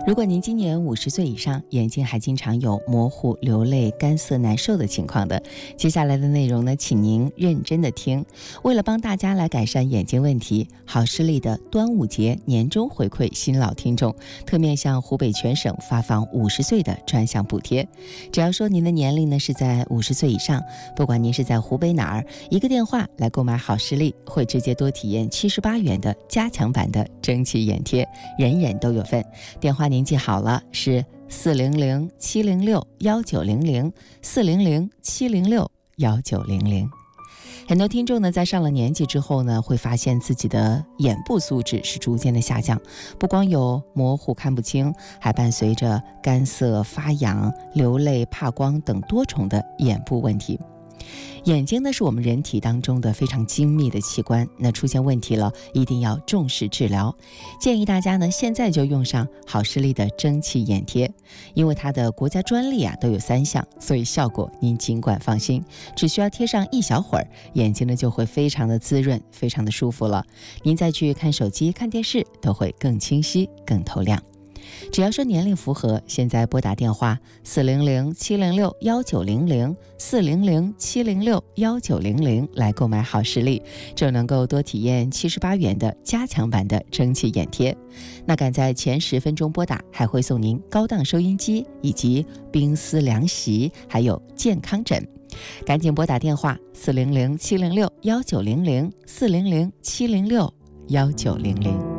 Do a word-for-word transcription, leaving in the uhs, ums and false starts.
如果您今年五十岁以上，眼睛还经常有模糊、流泪、干涩、难受的情况的，接下来的内容呢，请您认真的听。为了帮大家来改善眼睛问题，好视力的端午节年终回馈新老听众，特面向湖北全省发放五十岁的专项补贴。只要说您的年龄呢是在五十岁以上，不管您是在湖北哪儿，一个电话来购买好视力，会直接多体验七十八元的加强版的蒸汽眼贴，人人都有份。电话您记好了，是四零零七零六幺九零零，四零零七零六幺九零零。很多听众呢，在上了年纪之后呢，会发现自己的眼部素质是逐渐的下降，不光有模糊看不清，还伴随着干涩、发痒、流泪、怕光等多重的眼部问题。眼睛呢是我们人体当中的非常精密的器官，那出现问题了，一定要重视治疗。建议大家呢现在就用上好视力的蒸汽眼贴，因为它的国家专利啊都有三项，所以效果您尽管放心，只需要贴上一小会儿，眼睛呢就会非常的滋润，非常的舒服了。您再去看手机、看电视都会更清晰、更透亮。只要说年龄符合，现在拨打电话四零零七零六幺九零零，四零零七零六幺九零零来购买好视力，就能够多体验七十八元的加强版的蒸汽眼贴。那赶在前十分钟拨打，还会送您高档收音机以及冰丝凉席，还有健康枕。赶紧拨打电话四零零七零六幺九零零，四零零七零六幺九零零。